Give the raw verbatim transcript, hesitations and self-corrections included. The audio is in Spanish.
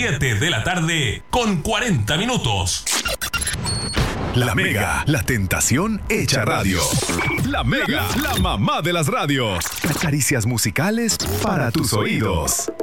siete de la tarde con cuarenta minutos. La Mega, la tentación hecha radio. La Mega, la mamá de las radios. Caricias musicales para tus oídos.